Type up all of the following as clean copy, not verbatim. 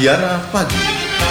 Mutiara Pagi.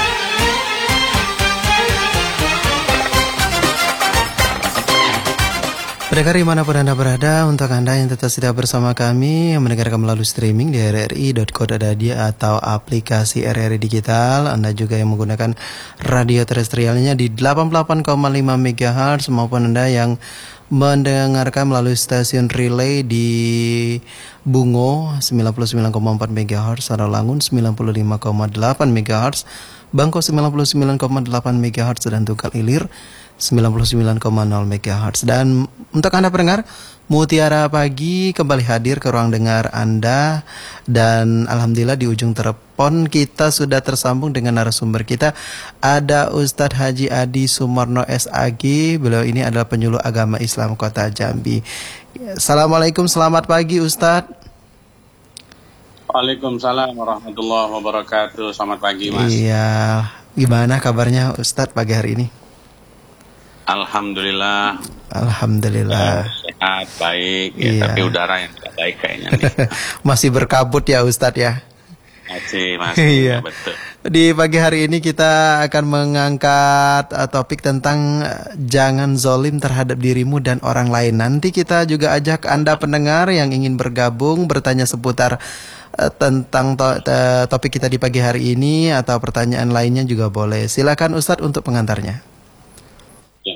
Pendengar dimanapun Anda berada, untuk Anda yang tetap setia bersama kami yang mendengarkan melalui streaming di rri.co.id atau aplikasi RRI Digital, Anda juga yang menggunakan radio terestrialnya di 88,5 MHz maupun Anda yang mendengarkan melalui stasiun relay di Bungo 99,4 MHz, Sarawangun 95,8 MHz, Bangko 99,8 MHz, dan Tunggal Ilir 99,0 MHz. Dan untuk Anda pendengar, Mutiara Pagi kembali hadir ke ruang dengar Anda. Dan alhamdulillah di ujung telepon kita sudah tersambung dengan narasumber kita. Ada Ustadz Haji Adi Sumarno SAG. Beliau ini adalah penyuluh agama Islam Kota Jambi. Assalamualaikum, selamat pagi Ustadz. Waalaikumsalam warahmatullahi wabarakatuh. Selamat pagi Mas. Iya, gimana kabarnya Ustadz pagi hari ini? Alhamdulillah. Sehat, baik ya, tapi udara yang tidak baik kayaknya nih. Masih berkabut ya Ustadz ya? Masih Iya. Betul. Di pagi hari ini kita akan mengangkat topik tentang jangan zolim terhadap dirimu dan orang lain. Nanti kita juga ajak Anda pendengar yang ingin bergabung bertanya seputar tentang topik kita di pagi hari ini, atau pertanyaan lainnya juga boleh. Silakan Ustadz untuk pengantarnya. Ya.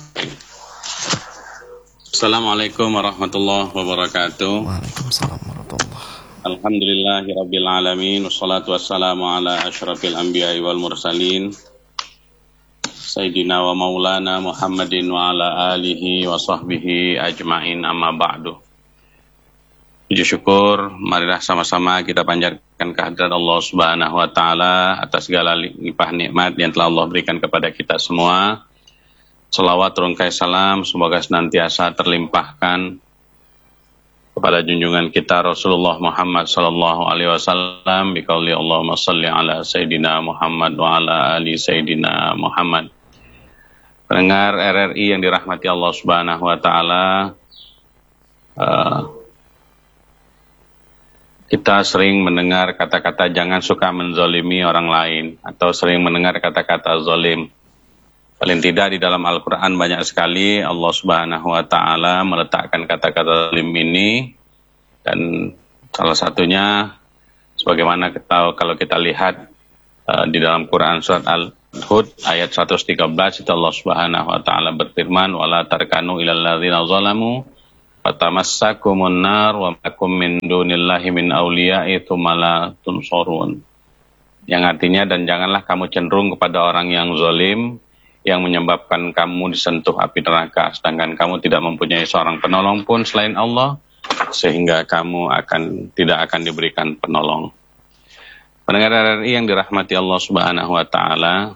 Assalamualaikum warahmatullahi wabarakatuh. Waalaikumsalam warahmatullahi wabarakatuh. Alhamdulillahirabbil alamin, wassalatu wassalamu ala asyrafil anbiya'i wal mursalin Sayyidina wa maulana Muhammadin wa ala alihi wa sahbihi ajma'in, amma ba'du. Puji syukur, marilah sama-sama kita panjatkan kehadirat Allah Subhanahu wa taala atas segala limpah nikmat yang telah Allah berikan kepada kita semua. Salawat rungkai salam semoga senantiasa terlimpahkan kepada junjungan kita Rasulullah Muhammad sallallahu alaihi wasallam biqauli Allahumma shalli ala sayidina Muhammad wa ala ali sayidina Muhammad. Pendengar RRI yang dirahmati Allah Subhanahu wa taala, kita sering mendengar kata-kata jangan suka menzalimi orang lain, atau sering mendengar kata-kata zalim. Paling tidak di dalam Al-Quran banyak sekali Allah Subhanahu wa ta'ala meletakkan kata-kata zalim ini. Dan salah satunya sebagaimana kalau kita lihat di dalam Quran surat Al-Hud ayat 113, itu Allah Subhanahu wa ta'ala berfirman, wala tarkanu ilal ladzina zalamu fatamassakumun nar wa makum min dunillahi min awliya'i tsumma la tunsurun. Yang artinya, dan janganlah kamu cenderung kepada orang yang zalim yang menyebabkan kamu disentuh api neraka, sedangkan kamu tidak mempunyai seorang penolong pun selain Allah, sehingga kamu tidak akan diberikan penolong. Pendengar RRI yang dirahmati Allah Subhanahu wa taala,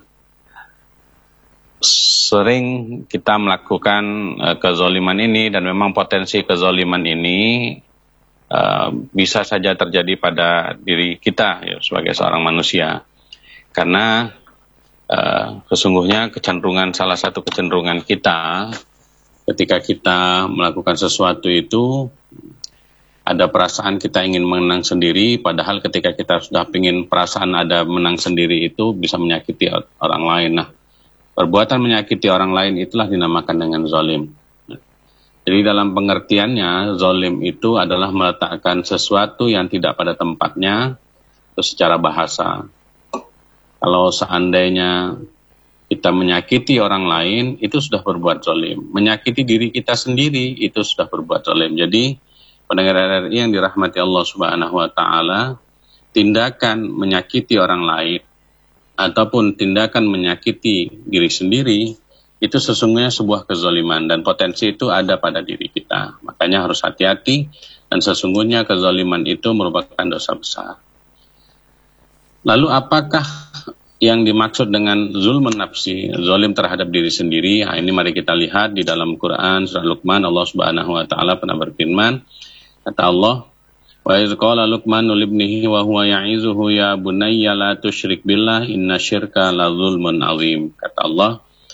sering kita melakukan kezaliman ini, dan memang potensi kezaliman ini bisa saja terjadi pada diri kita ya, sebagai seorang manusia. Karena sesungguhnya salah satu kecenderungan kita ketika kita melakukan sesuatu itu ada perasaan kita ingin menang sendiri, padahal ketika kita sudah ingin perasaan ada menang sendiri itu bisa menyakiti orang lain. Nah, perbuatan menyakiti orang lain itulah dinamakan dengan zalim. Jadi dalam pengertiannya, zalim itu adalah meletakkan sesuatu yang tidak pada tempatnya itu secara bahasa. Kalau seandainya kita menyakiti orang lain, itu sudah berbuat zalim. Menyakiti diri kita sendiri, itu sudah berbuat zalim. Jadi, pendengar RRI yang dirahmati Allah Subhanahu wa ta'ala, tindakan menyakiti orang lain, ataupun tindakan menyakiti diri sendiri, itu sesungguhnya sebuah kezaliman. Dan potensi itu ada pada diri kita. Makanya harus hati-hati, dan sesungguhnya kezaliman itu merupakan dosa besar. Lalu apakah yang dimaksud dengan zulmun nafsi, zalim terhadap diri sendiri? Nah, ini mari kita lihat di dalam Quran surah Luqman. Allah Subhanahu wa taala pernah berfirman, kata Allah, wa idz qala Luqmanu libnihi wa huwa ya'izuhu ya bunayya la tusyrik billah inna syirka la zulmun azim. Kata Allah,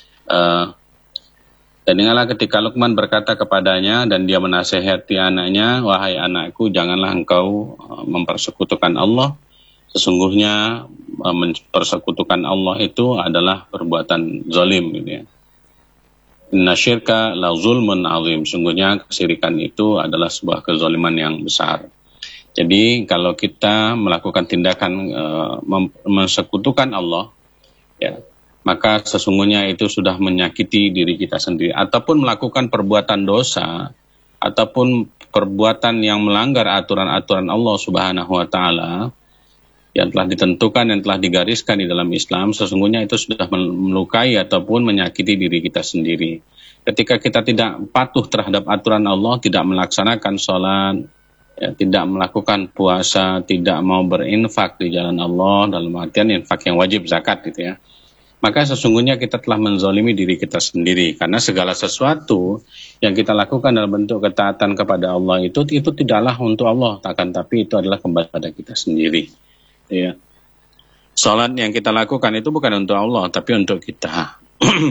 dan ingatlah ketika Luqman berkata kepadanya dan dia menasihati anaknya, wahai anakku, janganlah engkau mempersekutukan Allah. Sesungguhnya mempersekutukan Allah itu adalah perbuatan zalim gitu ya. Inna syirka la zulmun azim. Sungguhnya kesyirikan itu adalah sebuah kezaliman yang besar. Jadi kalau kita melakukan tindakan mensekutukan Allah, ya, maka sesungguhnya itu sudah menyakiti diri kita sendiri. Ataupun melakukan perbuatan dosa, ataupun perbuatan yang melanggar aturan-aturan Allah Subhanahu wa Ta'ala yang telah ditentukan, yang telah digariskan di dalam Islam, sesungguhnya itu sudah melukai ataupun menyakiti diri kita sendiri. Ketika kita tidak patuh terhadap aturan Allah, tidak melaksanakan sholat, ya, tidak melakukan puasa, tidak mau berinfak di jalan Allah, dalam artian infak yang wajib, zakat gitu ya, maka sesungguhnya kita telah menzalimi diri kita sendiri. Karena segala sesuatu yang kita lakukan dalam bentuk ketaatan kepada Allah itu tidaklah untuk Allah, akan tapi itu adalah kembali pada kita sendiri. Ya. Salat yang kita lakukan itu bukan untuk Allah, tapi untuk kita.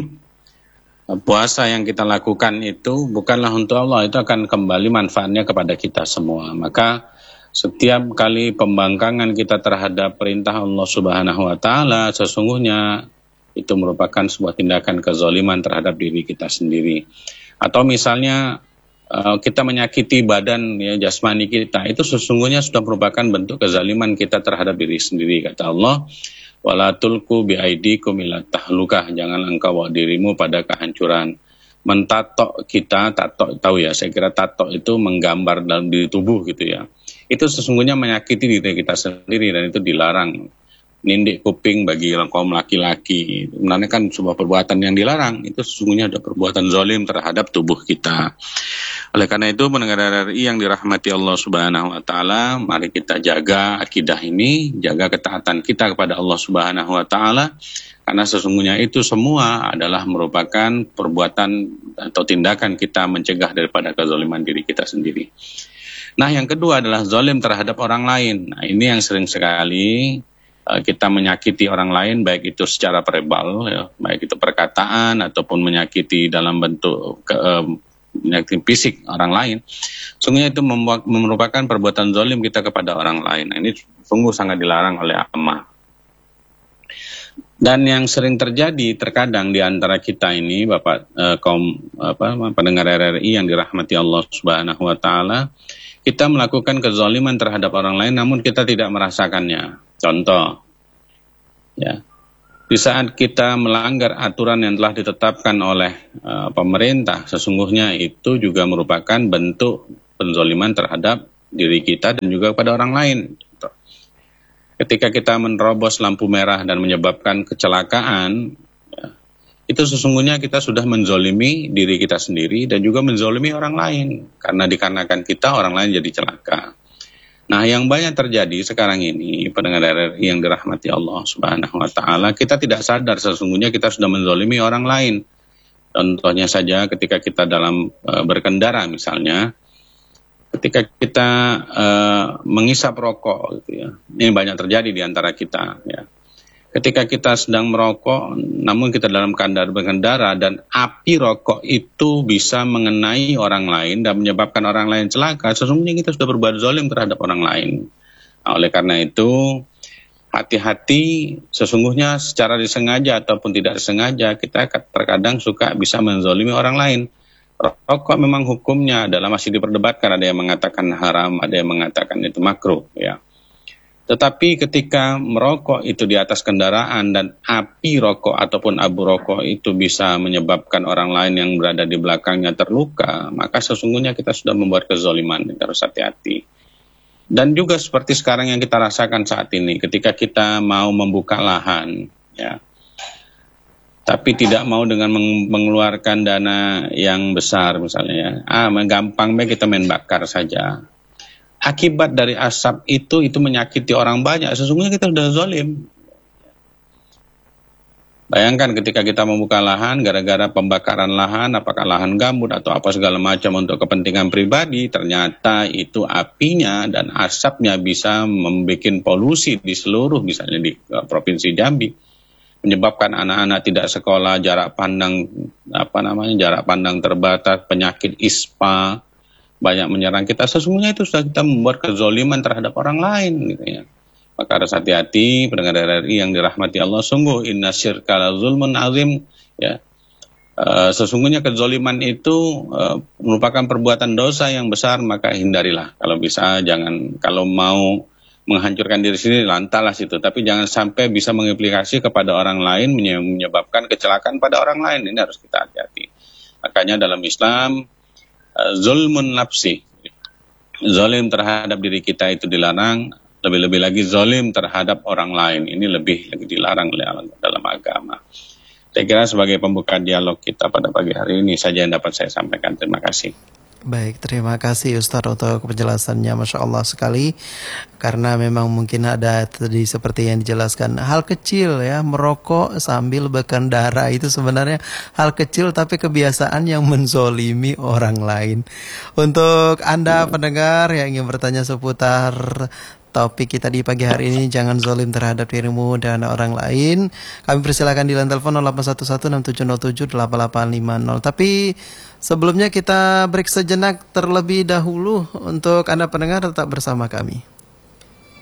Puasa yang kita lakukan itu bukanlah untuk Allah, itu akan kembali manfaatnya kepada kita semua. Maka setiap kali pembangkangan kita terhadap perintah Allah Subhanahu wa Ta'ala, sesungguhnya itu merupakan sebuah tindakan kezaliman terhadap diri kita sendiri. Atau misalnya kita menyakiti badan, ya, jasmani kita, itu sesungguhnya sudah merupakan bentuk kezaliman kita terhadap diri sendiri. Kata Allah, wala tulku biaidikum ila tahlukah, jangan engkau bawa dirimu pada kehancuran. Mentato kita, tato tahu ya, saya kira tato itu menggambar dalam diri tubuh gitu ya. Itu sesungguhnya menyakiti diri kita sendiri dan itu dilarang. Nindik kuping bagi kaum laki-laki, sebenarnya kan sebuah perbuatan yang dilarang, itu sesungguhnya ada perbuatan zalim terhadap tubuh kita. Oleh karena itu, pendengar RRI yang dirahmati Allah Subhanahu wa Ta'ala, mari kita jaga akidah ini, jaga ketaatan kita kepada Allah Subhanahu wa Ta'ala, karena sesungguhnya itu semua adalah merupakan perbuatan atau tindakan kita mencegah daripada kezaliman diri kita sendiri. Nah, yang kedua adalah zalim terhadap orang lain. Nah, ini yang sering sekali kita menyakiti orang lain, baik itu secara verbal, ya, baik itu perkataan ataupun menyakiti dalam bentuk menyakiti fisik orang lain. Sungguhnya itu merupakan perbuatan zalim kita kepada orang lain. Nah, ini sungguh sangat dilarang oleh agama. Dan yang sering terjadi terkadang di antara kita ini, Bapak kaum pendengar RRI yang dirahmati Allah Subhanahu wa Ta'ala, kita melakukan kezaliman terhadap orang lain namun kita tidak merasakannya. Contoh, ya, di saat kita melanggar aturan yang telah ditetapkan oleh pemerintah, sesungguhnya itu juga merupakan bentuk penzaliman terhadap diri kita dan juga kepada orang lain. Ketika kita menerobos lampu merah dan menyebabkan kecelakaan, ya, itu sesungguhnya kita sudah menzalimi diri kita sendiri dan juga menzalimi orang lain. Karena dikarenakan kita, orang lain jadi celaka. Nah, yang banyak terjadi sekarang ini, pendengar RRI yang dirahmati Allah Subhanahu wa Ta'ala, kita tidak sadar sesungguhnya kita sudah menzalimi orang lain. Contohnya saja ketika kita dalam berkendara misalnya, ketika kita menghisap rokok gitu ya. Ini banyak terjadi di antara kita ya. Ketika kita sedang merokok, namun kita dalam keadaan berkendara dan api rokok itu bisa mengenai orang lain dan menyebabkan orang lain celaka, sesungguhnya kita sudah berbuat zalim terhadap orang lain. Nah, oleh karena itu, hati-hati, sesungguhnya secara disengaja ataupun tidak disengaja, kita terkadang suka bisa menzalimi orang lain. Rokok memang hukumnya adalah masih diperdebatkan, ada yang mengatakan haram, ada yang mengatakan itu makruh ya. Tetapi ketika merokok itu di atas kendaraan dan api rokok ataupun abu rokok itu bisa menyebabkan orang lain yang berada di belakangnya terluka, maka sesungguhnya kita sudah membuat kezaliman, kita harus hati-hati. Dan juga seperti sekarang yang kita rasakan saat ini, ketika kita mau membuka lahan, ya, tapi tidak mau dengan mengeluarkan dana yang besar misalnya, ya, gampang kita main bakar saja. Akibat dari asap itu menyakiti orang banyak, sesungguhnya kita sudah zalim. Bayangkan ketika kita membuka lahan, gara-gara pembakaran lahan, apakah lahan gambut atau apa segala macam untuk kepentingan pribadi, ternyata itu apinya dan asapnya bisa membuat polusi di seluruh, misalnya di Provinsi Jambi, menyebabkan anak-anak tidak sekolah, jarak pandang terbatas, penyakit ispa banyak menyerang kita. Sesungguhnya itu sudah kita membuat kezaliman terhadap orang lain gitu ya. Maka harus hati-hati pendengar RRI yang dirahmati Allah. Sungguh inna syirka la zulmun azim, ya. Sesungguhnya kezoliman itu merupakan perbuatan dosa yang besar, maka hindarilah. Kalau bisa jangan, kalau mau menghancurkan diri sendiri lantalah situ, tapi jangan sampai bisa mengimplikasi kepada orang lain, menyebabkan kecelakaan pada orang lain. Ini harus kita hati-hati. Makanya dalam Islam zulmun nafsi, zalim terhadap diri kita itu dilarang. Lebih-lebih lagi zalim terhadap orang lain, ini lebih dilarang dalam agama. Saya kira sebagai pembuka dialog kita pada pagi hari ini saja yang dapat saya sampaikan. Terima kasih. Baik, terima kasih Ustaz untuk penjelasannya, Masya Allah sekali. Karena memang mungkin ada tadi seperti yang dijelaskan, hal kecil ya, merokok sambil berkendara itu sebenarnya hal kecil tapi kebiasaan yang menzolimi orang lain. Untuk Anda pendengar yang ingin bertanya seputar topik kita di pagi hari ini, jangan zolim terhadap dirimu dan orang lain, kami persilakan di line telepon 081167078850. Tapi sebelumnya kita break sejenak terlebih dahulu. Untuk Anda pendengar tetap bersama kami.